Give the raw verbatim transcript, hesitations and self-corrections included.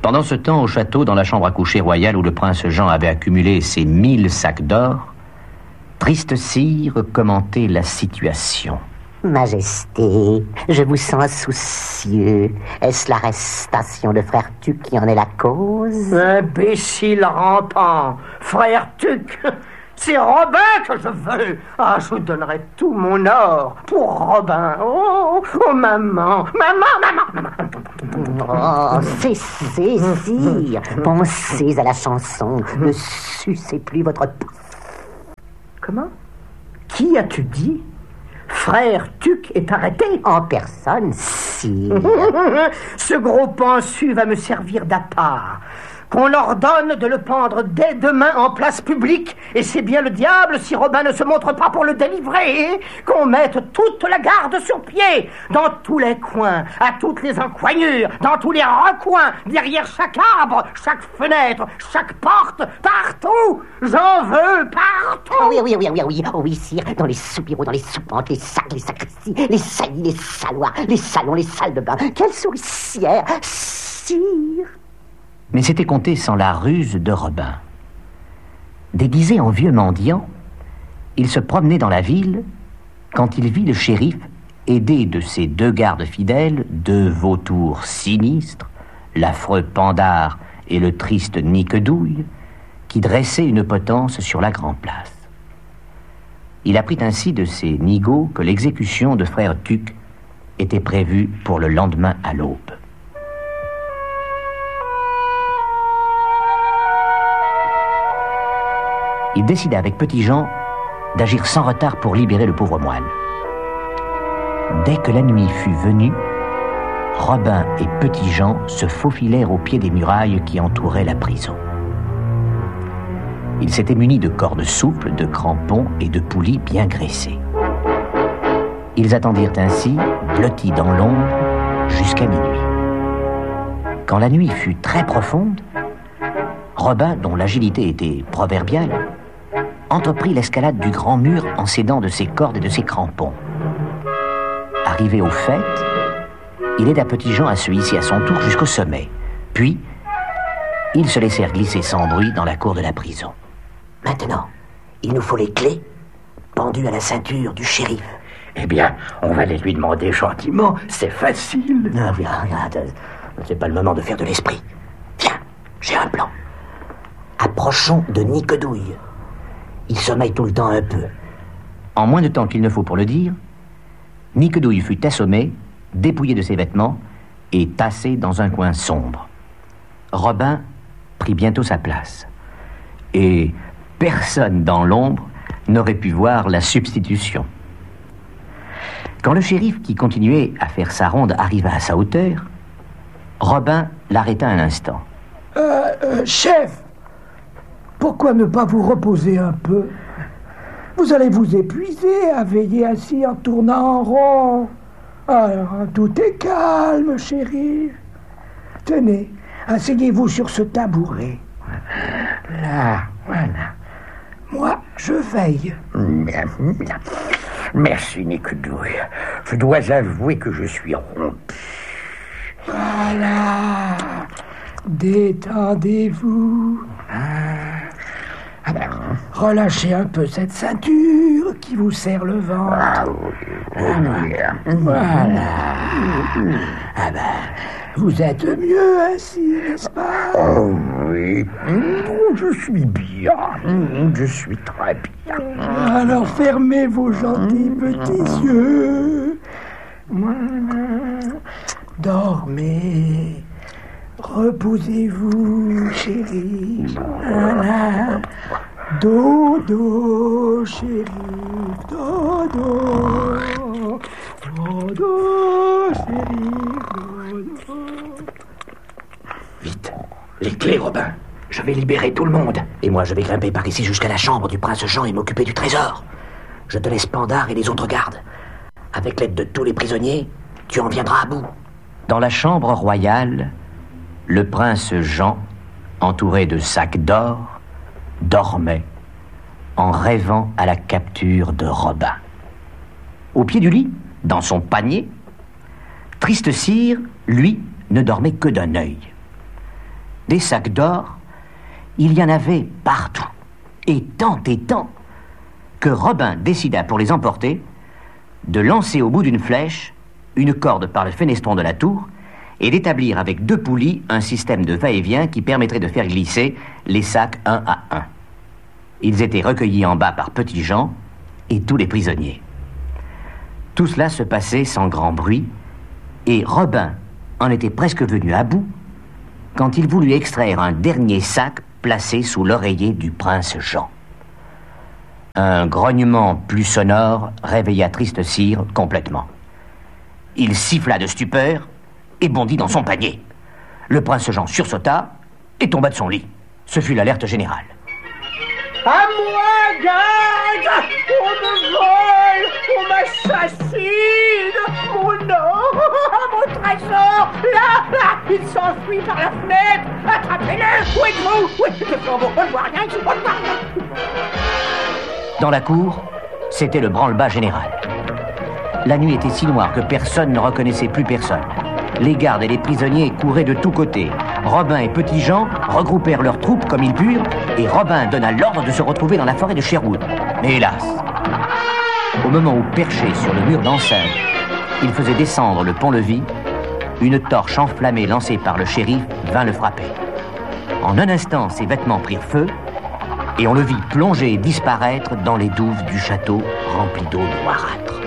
Pendant ce temps, au château, dans la chambre à coucher royale où le prince Jean avait accumulé ses mille sacs d'or, Triste Sire commentait la situation. Majesté, je vous sens soucieux. Est-ce l'arrestation de frère Tuc qui en est la cause? Imbécile rampant, frère Tuc, c'est Robin que je veux. Ah, je donnerai tout mon or pour Robin. Oh, oh maman, maman, maman, maman. Oh, cessez, sire. Pensez à la chanson. Ne sucez plus votre pouce. Comment? Qui as-tu dit? Frère Tuc est arrêté? En personne, sire. Ce gros pensu va me servir d'appât. Qu'on ordonne de le pendre dès demain en place publique, et c'est bien le diable si Robin ne se montre pas pour le délivrer. Qu'on mette toute la garde sur pied, dans tous les coins, à toutes les encoignures, dans tous les recoins, derrière chaque arbre, chaque fenêtre, chaque porte, partout. J'en veux partout. Oh oui, oui, oui, oui, oui, oh oui, sire, dans les soupiraux, dans les soupentes, les sacs, les sacristies, les saillies, les saloirs, les salons, les salles de bain. Quelle souricière, sire. Mais c'était compté sans la ruse de Robin. Déguisé en vieux mendiant, il se promenait dans la ville quand il vit le shérif, aidé de ses deux gardes fidèles, deux vautours sinistres, l'affreux Pandare et le triste Niquedouille, qui dressaient une potence sur la grande place. Il apprit ainsi de ces nigauds que l'exécution de frère Tuc était prévue pour le lendemain à l'aube. Il décida avec Petit-Jean d'agir sans retard pour libérer le pauvre moine. Dès que la nuit fut venue, Robin et Petit-Jean se faufilèrent au pied des murailles qui entouraient la prison. Ils s'étaient munis de cordes souples, de crampons et de poulies bien graissées. Ils attendirent ainsi, blottis dans l'ombre, jusqu'à minuit. Quand la nuit fut très profonde, Robin, dont l'agilité était proverbiale, entreprit l'escalade du grand mur en s'aidant de ses cordes et de ses crampons. Arrivé au faîte, il aida Petit-Jean à se hisser à son tour jusqu'au sommet. Puis, ils se laissèrent glisser sans bruit dans la cour de la prison. Maintenant, il nous faut les clés pendues à la ceinture du shérif. Eh bien, on va les lui demander gentiment, c'est facile. Non, viens, regarde, c'est pas le moment de faire de l'esprit. Viens, j'ai un plan. Approchons de Niquedouille. Il sommeille tout le temps un peu. En moins de temps qu'il ne faut pour le dire, Niquedouille fut assommé, dépouillé de ses vêtements et tassé dans un coin sombre. Robin prit bientôt sa place. Et personne dans l'ombre n'aurait pu voir la substitution. Quand le shérif, qui continuait à faire sa ronde, arriva à sa hauteur, Robin l'arrêta un instant. Euh, euh, chef, pourquoi ne pas vous reposer un peu? Vous allez vous épuiser à veiller assis en tournant en rond. Alors, tout est calme, shérif. Tenez, asseyez-vous sur ce tabouret. Là, voilà. Moi, je veille. Merci, Niquedouille. Je dois avouer que je suis rompu. Voilà. Détendez-vous. Ah ben, relâchez un peu cette ceinture qui vous serre le ventre. Ah oui, oui. Voilà. Ah ben, vous êtes mieux ainsi, n'est-ce pas? Oh oui. Oh, je suis bien. Je suis très bien. Alors fermez vos gentils petits yeux. Voilà. Dormez. Reposez-vous, chérie. Voilà. Dodo, chérie. Dodo. Dodo, chérie. Dodo. Vite, les clés, Robin. Je vais libérer tout le monde. Et moi, je vais grimper par ici jusqu'à la chambre du prince Jean et m'occuper du trésor. Je te laisse Pandare et les autres gardes. Avec l'aide de tous les prisonniers, tu en viendras à bout. Dans la chambre royale, le prince Jean, entouré de sacs d'or, dormait en rêvant à la capture de Robin. Au pied du lit, dans son panier, Triste Sire, lui, ne dormait que d'un œil. Des sacs d'or, il y en avait partout, et tant et tant, que Robin décida pour les emporter de lancer au bout d'une flèche une corde par le fenestron de la tour et d'établir avec deux poulies un système de va-et-vient qui permettrait de faire glisser les sacs un à un. Ils étaient recueillis en bas par Petit-Jean et tous les prisonniers. Tout cela se passait sans grand bruit, et Robin en était presque venu à bout quand il voulut extraire un dernier sac placé sous l'oreiller du prince Jean. Un grognement plus sonore réveilla Triste-Cire complètement. Il siffla de stupeur et bondit dans son panier. Le prince Jean sursauta et tomba de son lit. Ce fut l'alerte générale. À moi, garde! On me vole! On m'assassine! Mon or! Mon trésor! Là! Là! Il s'enfuit par la fenêtre! Attrapez-le! Où êtes-vous? Où est-ce que je ne vois rien? Je ne vois rien! Dans la cour, c'était le branle-bas général. La nuit était si noire que personne ne reconnaissait plus personne. Les gardes et les prisonniers couraient de tous côtés. Robin et Petit-Jean regroupèrent leurs troupes comme ils purent, et Robin donna l'ordre de se retrouver dans la forêt de Sherwood. Mais hélas, au moment où, perché sur le mur d'enceinte, il faisait descendre le pont-levis, une torche enflammée lancée par le shérif vint le frapper. En un instant, ses vêtements prirent feu, et on le vit plonger et disparaître dans les douves du château rempli d'eau noirâtre.